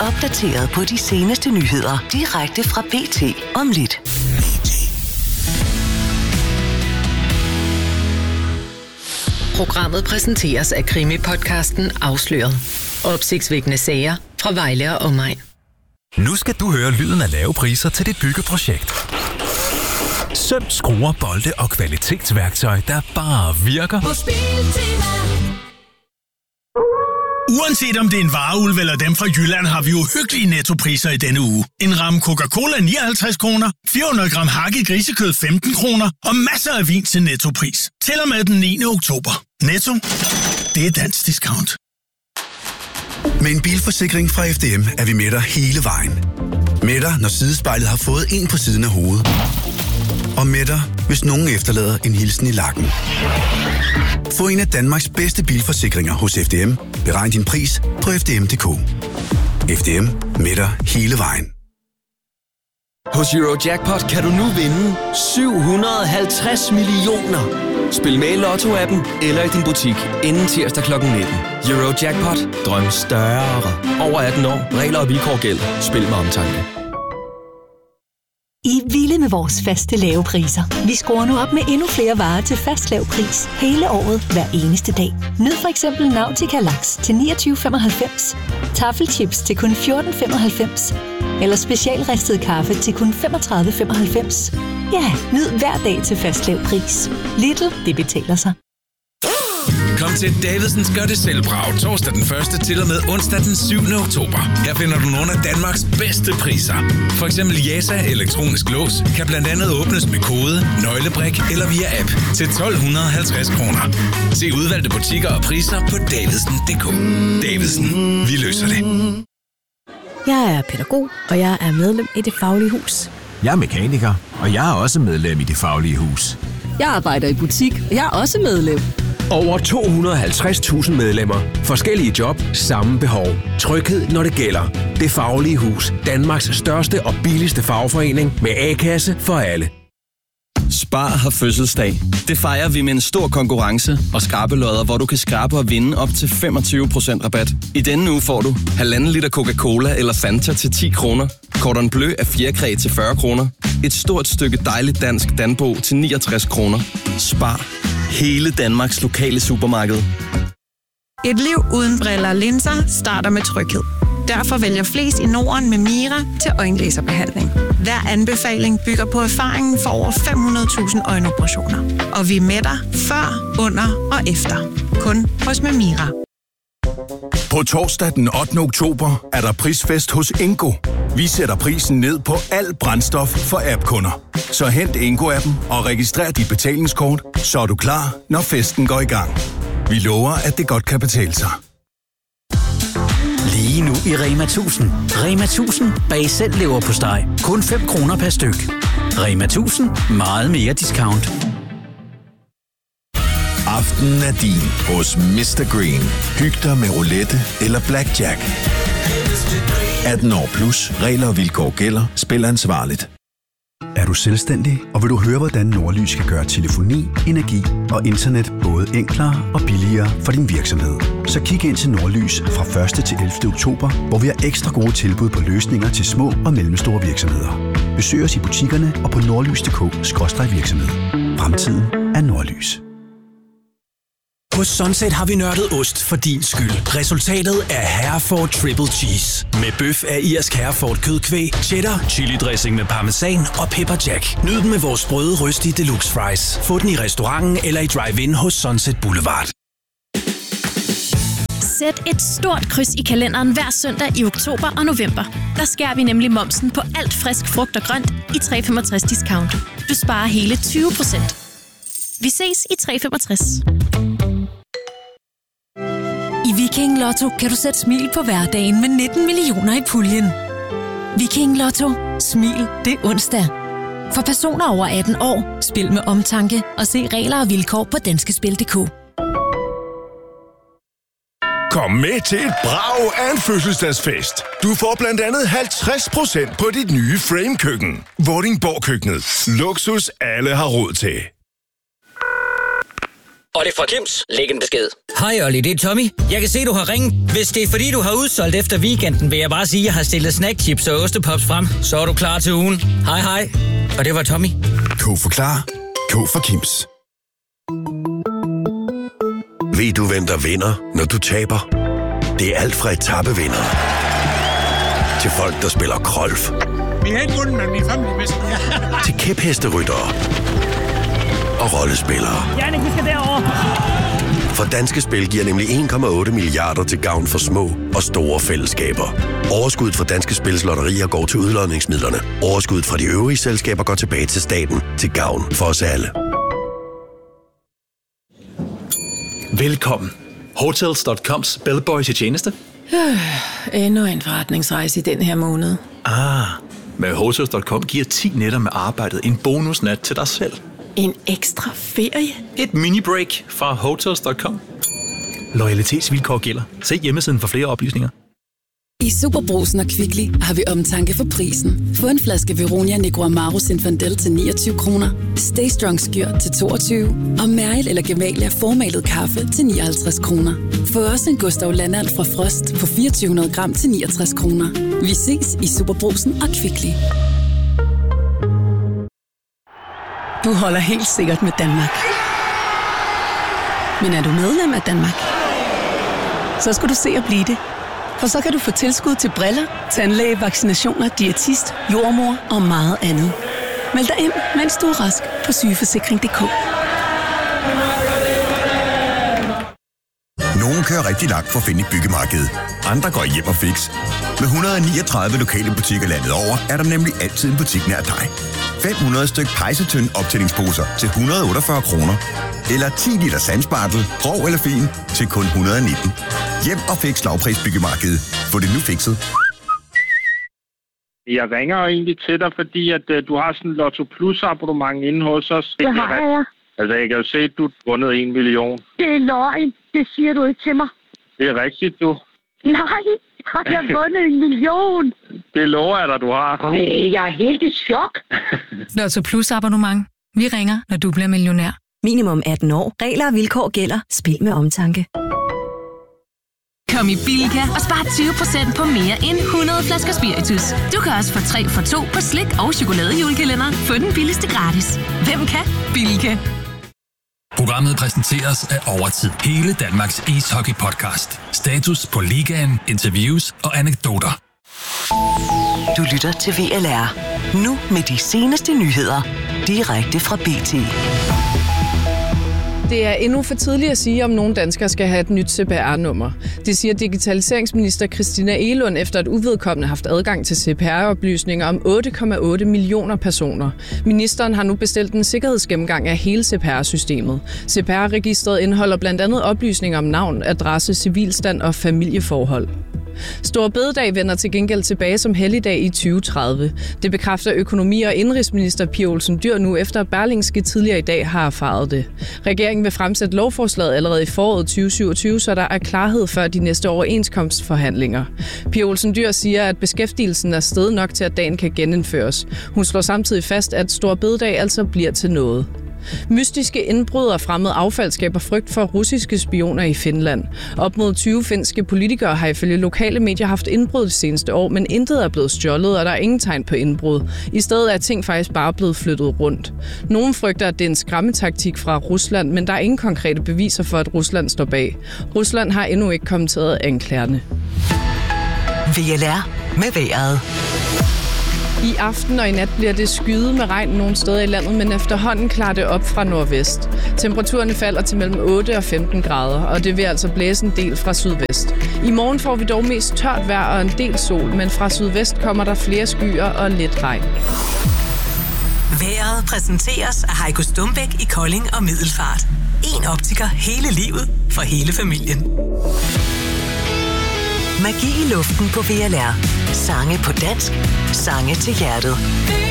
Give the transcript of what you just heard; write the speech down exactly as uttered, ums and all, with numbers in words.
opdateret på de seneste nyheder direkte fra B T om lidt. Programmet præsenteres af krimi-podcasten Afsløret. Opsigtsvækkende sager fra Vejle og omegn. Nu skal du høre lyden af lave priser til dit byggeprojekt. Søm, skruer, bolde og kvalitetsværktøj, der bare virker. Hos Biltema. Uanset om det er en vareulv eller dem fra Jylland, har vi jo hyggelige nettopriser i denne uge. En ramme Coca-Cola nioghalvtreds kroner, fire hundrede gram hakket grisekød femten kroner og masser af vin til nettopris. Til og med den niende oktober. Netto, det er dansk discount. Med en bilforsikring fra F D M er vi med dig hele vejen. Med dig, når sidespejlet har fået en på siden af hovedet. Og med dig, hvis nogen efterlader en hilsen i lakken. Få en af Danmarks bedste bilforsikringer hos F D M. Beregn din pris på f d m punktum d k. F D M, med dig hele vejen. Hos Eurojackpot kan du nu vinde syv hundrede og halvtreds millioner. Spil med i Lotto-appen eller i din butik inden tirsdag klokken nitten. Eurojackpot. Drøm større. Over atten år. Regler og vilkår gælder. Spil med omtanke. I er vilde med vores faste lave priser. Vi skruer nu op med endnu flere varer til fast lav pris hele året, hver eneste dag. Nyd for eksempel Nautica Laks til niogtyve femoghalvfems, Taffelchips til kun fjorten femoghalvfems eller specialristet kaffe til kun femogtredive femoghalvfems. Ja, nyd hver dag til fast lav pris. Lidl, det betaler sig. Kom til Davidsens Gør det selv brag torsdag den første til og med onsdag den syvende oktober. Her finder du nogle af Danmarks bedste priser. For eksempel Jasa elektronisk lås kan blandt andet åbnes med kode, nøglebrik eller via app til tolv halvtreds kroner. Se udvalgte butikker og priser på davidsen punktum d k. Davidsen, vi løser det. Jeg er pædagog, og jeg er medlem i Det Faglige Hus. Jeg er mekaniker, og jeg er også medlem i Det Faglige Hus. Jeg arbejder i butik, og jeg er også medlem. Over to hundrede og halvtreds tusind medlemmer. Forskellige job, samme behov. Tryghed, når det gælder. Det Faglige Hus. Danmarks største og billigste fagforening med A-kasse for alle. Spar har fødselsdag. Det fejrer vi med en stor konkurrence og skrabelodder, hvor du kan skrabe og vinde op til femogtyve procent rabat. I denne uge får du halvanden liter Coca-Cola eller Fanta til ti kroner. Cordon Bleu af fjerkræ til fyrre kroner. Et stort stykke dejligt dansk Danbo til niogtres kroner. Spar. Hele Danmarks lokale supermarked. Et liv uden briller og linser starter med tryghed. Derfor vælger flest i Norden med Mira til øjenlaserbehandling. Hver anbefaling bygger på erfaringen for over fem hundrede tusind øjenoperationer. Og vi er med dig før, under og efter. Kun hos Mira. På torsdag den ottende oktober er der prisfest hos Ingo. Vi sætter prisen ned på al brændstof for app-kunder. Så hent Ingo-appen og registrer dit betalingskort, så er du klar, når festen går i gang. Vi lover, at det godt kan betale sig. Lige nu i Rema tusind. Rema tusind bag selv lever på steg. Kun fem kroner per styk. Rema tusind. Meget mere discount. Aftenen er din hos mister Green. Hyg dig med roulette eller blackjack. atten år plus. Regler og vilkår gælder. Spil ansvarligt. Er du selvstændig, og vil du høre, hvordan Nordlys kan gøre telefoni, energi og internet både enklere og billigere for din virksomhed? Så kig ind til Nordlys fra første til ellevte oktober, hvor vi har ekstra gode tilbud på løsninger til små og mellemstore virksomheder. Besøg os i butikkerne og på nordlys punktum d k skråstreg virksomhed. Fremtiden er Nordlys. Hos Sunset har vi nørdet ost for din skyld. Resultatet er Hereford Triple Cheese. Med bøf af irsk Hereford kødkvæg, cheddar, chili dressing med parmesan og pepper jack. Nyd den med vores sprøde røstige deluxe fries. Få den i restauranten eller i drive-in hos Sunset Boulevard. Sæt et stort kryds i kalenderen hver søndag i oktober og november. Der skærer vi nemlig momsen på alt frisk frugt og grønt i tre komma femogtres discount. Du sparer hele tyve procent. Vi ses i tre komma femogtres. I Viking Lotto kan du sætte smil på hverdagen med nitten millioner i puljen. Viking Lotto. Smil det onsdag. For personer over atten år, spil med omtanke og se regler og vilkår på danskespil punktum d k. Kom med til et brag af en fødselsdagsfest. Du får blandt andet halvtreds procent på dit nye Frame-køkken. Vordingborg-køkkenet. Luksus alle har råd til. Og det er fra Kims. Læg en besked. Hej Olli, det er Tommy. Jeg kan se, du har ringet. Hvis det er fordi, du har udsolgt efter weekenden, vil jeg bare sige, at jeg har stillet snackchips og ostepops frem. Så er du klar til ugen. Hej hej. Og det var Tommy. K for klar. K for Kims. Ved du, hvem der vinder, når du taber? Det er alt fra etappevinder til folk, der spiller golf. Vi har ikke vundet, men vi er fandme bedst. Til kæphesteryttere og rollespillere. Jannik, vi skal derover. For Danske Spil giver nemlig en komma otte milliarder til gavn for små og store fællesskaber. Overskuddet fra Danske Spils lotterier går til udlodningsmidlerne. Overskuddet fra de øvrige selskaber går tilbage til staten til gavn for os alle. Velkommen. Hotels punktum coms bellboy til tjeneste. Øh, endnu en forretningsrejse i den her måned. Ah, med Hotels punktum com giver ti nætter med arbejdet en bonusnat til dig selv. En ekstra ferie? Et mini-break fra Hotels punktum com. Loyalitetsvilkår gælder. Se hjemmesiden for flere oplysninger. I Superbrugsen og Kvickly har vi omtanke for prisen. Få en flaske Veronia Negro Amaro Zinfandel til niogtyve kroner, Stay Strong Skyr til toogtyve og Mæril eller Gemalia formalet kaffe til nioghalvtreds kroner. Få også en Gustav Landand fra Frost på fireogtyve hundrede gram til niogtres kroner. Vi ses i Superbrugsen og Kvickly. Du holder helt sikkert med Danmark. Men er du medlem af Danmark? Så skal du se at blive det. For så kan du få tilskud til briller, tandlæge, vaccinationer, diætist, jordmor og meget andet. Meld dig ind, mens du er rask på sygeforsikring punktum d k. Nogle kører rigtig langt for at finde et byggemarked. Andre går hjem og fix. Med et hundrede og niogtredive lokale butikker landet over, er der nemlig altid en butik nær dig. fem hundrede styk pejsetønd optællingsposer til et hundrede og otteogfyrre kroner. Eller ti liter sandspartel, grov eller fin, til kun et hundrede og nitten. Hjem og fix lavpris byggemarkedet. Få det nu fikset. Jeg ringer egentlig til dig, fordi at, uh, du har sådan en Lotto Plus abonnement inde hos os. Det har jeg. Altså, jeg kan jo se, at du har vundet en million. Det er løgn. Det siger du ikke til mig. Det er rigtigt, du. Nej, har jeg vundet en million? Det lover jeg dig, du har. Øh, jeg er helt i chok. Lotto Plus abonnement. Vi ringer, når du bliver millionær. Minimum atten år. Regler og vilkår gælder. Spil med omtanke. Kom i Bilka og spar tyve procent på mere end hundrede flasker spiritus. Du kan også få tre for to på slik og chokoladejulekalender. Få den billigste gratis. Hvem kan? Bilka. Programmet præsenteres af Overtid. Hele Danmarks ishockey-podcast. Status på ligaen, interviews og anekdoter. Du lytter til V L R. Nu med de seneste nyheder. Direkte fra B T. Det er endnu for tidligt at sige, om nogle danskere skal have et nyt C P R-nummer. Det siger digitaliseringsminister Christina Egelund, efter at uvedkommende haft adgang til C P R-oplysninger om otte komma otte millioner personer. Ministeren har nu bestilt en sikkerhedsgennemgang af hele C P R-systemet. C P R-registret indeholder blandt andet oplysninger om navn, adresse, civilstand og familieforhold. Store Bededag vender til gengæld tilbage som helligdag i tyve tredive. Det bekræfter økonomi- og indrigsminister Pia Olsen Dyhr nu, efter at Berlingske tidligere i dag har erfaret det. Regeringen vil fremsætte lovforslaget allerede i foråret tyve syvogtyve, så der er klarhed før de næste overenskomstforhandlinger. Pia Olsen Dyhr siger, at beskæftigelsen er steget nok til, at dagen kan genindføres. Hun slår samtidig fast, at Store Bededag altså bliver til noget. Mystiske indbrud og fremmed affald skaber frygt for russiske spioner i Finland. Op mod tyve finske politikere har ifølge lokale medier haft indbrud det seneste år, men intet er blevet stjålet, og der er ingen tegn på indbrud. I stedet er ting faktisk bare blevet flyttet rundt. Nogle frygter, at det er en skræmmetaktik fra Rusland, men der er ingen konkrete beviser for, at Rusland står bag. Rusland har endnu ikke kommenteret anklagerne. V L R med vejret. I aften og i nat bliver det skyet med regn nogle steder i landet, men efterhånden klarer det op fra nordvest. Temperaturerne falder til mellem otte og femten grader, og det vil altså blæse en del fra sydvest. I morgen får vi dog mest tørt vejr og en del sol, men fra sydvest kommer der flere skyer og lidt regn. Vejret præsenteres af Heiko Stumbæk i Kolding og Middelfart. En optiker hele livet for hele familien. Magi i luften på V L R. Sange på dansk. Sange til hjertet.